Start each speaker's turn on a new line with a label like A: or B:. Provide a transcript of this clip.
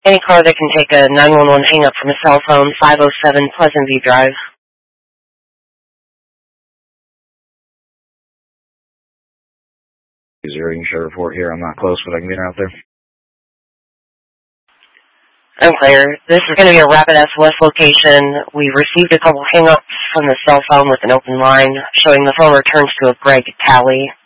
A: Any car that can take a 911 hang-up from a cell phone, 507 Pleasant View Drive.
B: Zero, you can show report here. I'm not close, but I can get her out there.
A: I'm clear. This is going to be a rapid SOS location. We received a couple hang-ups from the cell phone with an open line, showing the phone returns to a Greg Talley.